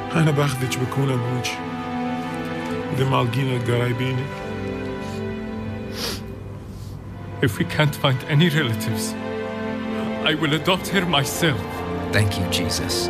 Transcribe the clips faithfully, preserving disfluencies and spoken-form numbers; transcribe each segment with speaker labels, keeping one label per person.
Speaker 1: أنا باخدك بكون أبوك إذا ما لقينا قرايبينك.
Speaker 2: If we can't find any relatives, I will adopt her myself.
Speaker 3: Thank you, Jesus.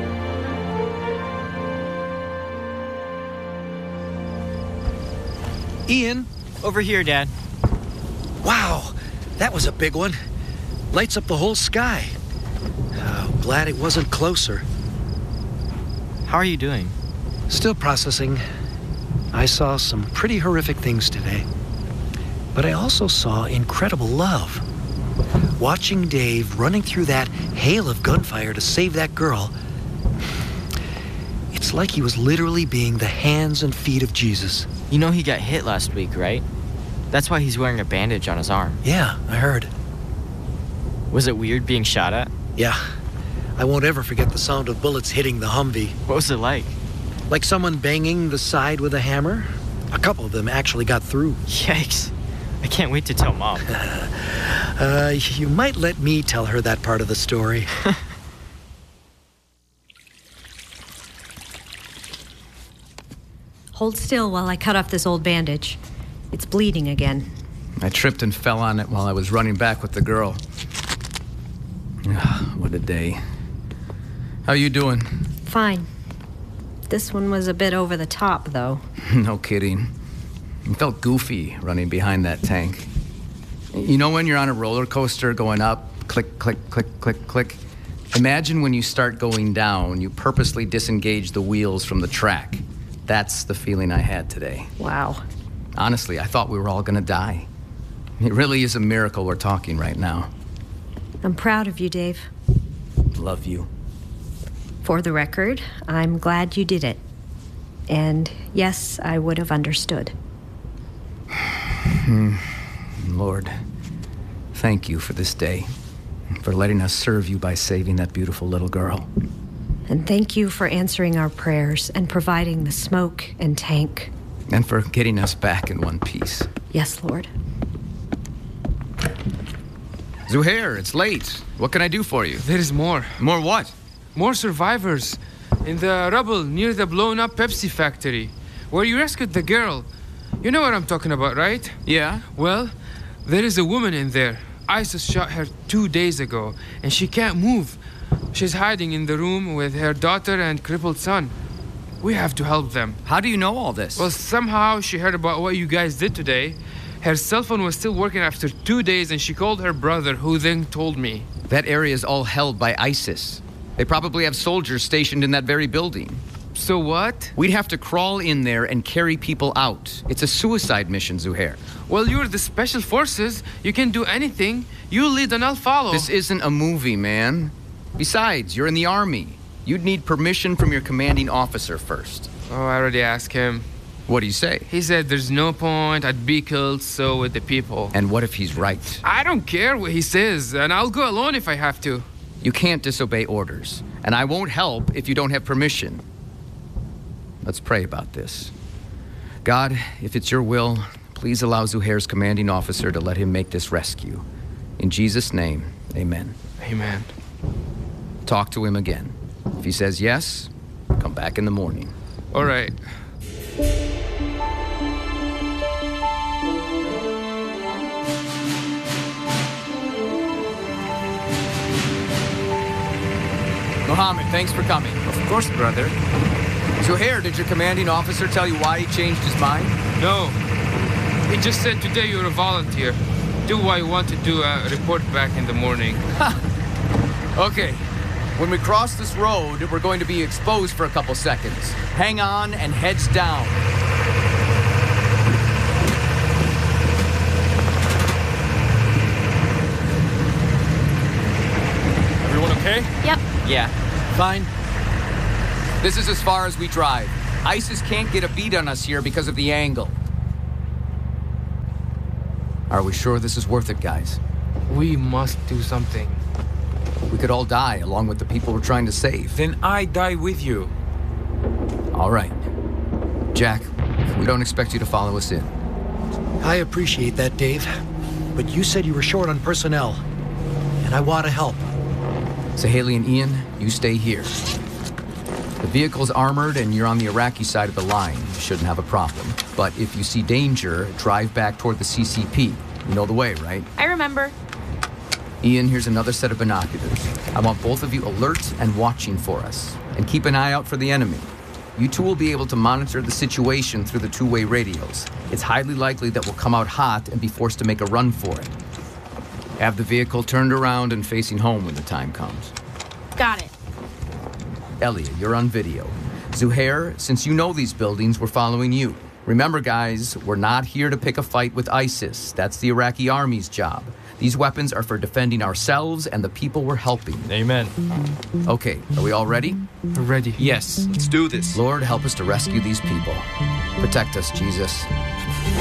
Speaker 4: Ian,
Speaker 5: over here, Dad.
Speaker 4: Wow, that was a big one. Lights up the whole sky. Oh, glad it wasn't closer.
Speaker 5: How are you doing?
Speaker 4: Still processing. I saw some pretty horrific things today. But I also saw incredible love. Watching Dave running through that hail of gunfire to save that girl, it's like he was literally being the hands and feet of Jesus.
Speaker 5: You know he got hit last week, right? That's why he's wearing a bandage on his arm.
Speaker 4: Yeah, I heard.
Speaker 5: Was it weird being shot at?
Speaker 4: Yeah. I won't ever forget the sound of bullets hitting the Humvee.
Speaker 5: What was it like?
Speaker 4: Like someone banging the side with a hammer. A couple of them actually got through.
Speaker 5: Yikes. I can't wait to tell Mom.
Speaker 4: uh, you might let me tell her that part of the story.
Speaker 6: Hold still while I cut off this old bandage. It's bleeding again.
Speaker 3: I tripped and fell on it while I was running back with the girl. Ah, what a day. How you doing?
Speaker 6: Fine. This one was a bit over the top, though.
Speaker 3: No kidding. I felt goofy running behind that tank. You know when you're on a roller coaster going up, click, click, click, click, click? Imagine when you start going down, you purposely disengage the wheels from the track. That's the feeling I had today.
Speaker 6: Wow.
Speaker 3: Honestly, I thought we were all gonna die. It really is a miracle we're talking right now.
Speaker 6: I'm proud of you, Dave.
Speaker 3: Love you.
Speaker 6: For the record, I'm glad you did it. And yes, I would have understood.
Speaker 3: Lord, thank you for this day, for letting us serve you by saving that beautiful little girl.
Speaker 6: And thank you for answering our prayers and providing the smoke and tank.
Speaker 3: And for getting us back in one piece.
Speaker 6: Yes, Lord.
Speaker 3: Zuhair, it's late. What can I do for you?
Speaker 2: There is more.
Speaker 3: More what?
Speaker 2: More survivors. In the rubble near the blown-up Pepsi factory, where you rescued the girl. You know what I'm talking about, right?
Speaker 3: Yeah?
Speaker 2: Well, there is a woman in there. ISIS shot her two days ago, and she can't move. She's hiding in the room with her daughter and crippled son. We have to help them.
Speaker 3: How do you know all this?
Speaker 2: Well, somehow she heard about what you guys did today. Her cell phone was still working after two days, and she called her brother, who then told me.
Speaker 3: That area is all held by ISIS. They probably have soldiers stationed in that very building.
Speaker 2: So what?
Speaker 3: We'd have to crawl in there and carry people out. It's a suicide mission, Zuhair.
Speaker 2: Well, you're the special forces. You can do anything. You lead and I'll follow.
Speaker 3: This isn't a movie, man. Besides, you're in the army. You'd need permission from your commanding officer first.
Speaker 2: Oh, I already asked him.
Speaker 3: What do you say?
Speaker 2: He said there's no point. I'd be killed, so would the people.
Speaker 3: And what if he's right?
Speaker 2: I don't care what he says, and I'll go alone if I have to.
Speaker 3: You can't disobey orders, and I won't help if you don't have permission. Let's pray about this. God, if it's your will, please allow Zuhair's commanding officer to let him make this rescue. In Jesus' name, amen.
Speaker 2: Amen.
Speaker 3: Talk to him again. If he says yes, come back in the morning.
Speaker 2: All right.
Speaker 3: Mohammed, thanks for coming.
Speaker 2: Of course, brother.
Speaker 3: Zuhair, did your commanding officer tell you why he changed his mind?
Speaker 2: No. He just said today you're a volunteer. Do what you want to do, uh, report back in the morning.
Speaker 3: Okay. When we cross this road, we're going to be exposed for a couple seconds. Hang on and heads down.
Speaker 2: Everyone okay?
Speaker 6: Yep.
Speaker 5: Yeah.
Speaker 3: Fine. This is as far as we drive. ISIS can't get a beat on us here because of the angle. Are we sure this is worth it, guys?
Speaker 2: We must do something.
Speaker 3: We could all die along with the people we're trying to save.
Speaker 2: Then I die with you.
Speaker 3: All right. Jack, we don't expect you to follow us in.
Speaker 4: I appreciate that, Dave. But you said you were short on personnel, and I want to help.
Speaker 3: So Haley and Ian, you stay here. The vehicle's armored and you're on the Iraqi side of the line. You shouldn't have a problem. But if you see danger, drive back toward the C C P. You know the way, right?
Speaker 7: I remember.
Speaker 3: Ian, here's another set of binoculars. I want both of you alert and watching for us. And keep an eye out for the enemy. You two will be able to monitor the situation through the two-way radios. It's highly likely that we'll come out hot and be forced to make a run for it. Have the vehicle turned around and facing home when the time comes.
Speaker 7: Got it.
Speaker 3: Elliot, you're on video. Zuhair, since you know these buildings, we're following you. Remember, guys, we're not here to pick a fight with ISIS. That's the Iraqi army's job. These weapons are for defending ourselves and the people we're helping.
Speaker 8: Amen.
Speaker 3: Okay, are we all ready?
Speaker 2: Ready.
Speaker 8: Yes, let's do this.
Speaker 3: Lord, help us to rescue these people. Protect us, Jesus.